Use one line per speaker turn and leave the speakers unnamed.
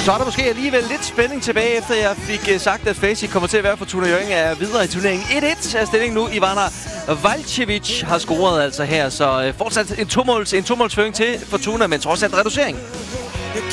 Så er der måske alligevel lidt spænding tilbage, efter jeg fik sagt, at Facey kommer til at være Fortuna Hjørring er videre i turneringen. 1-1 er stillingen nu. Ivana Valcevic har scoret altså her, så fortsat en tomålsføring til Fortuna, men trods alt reducering.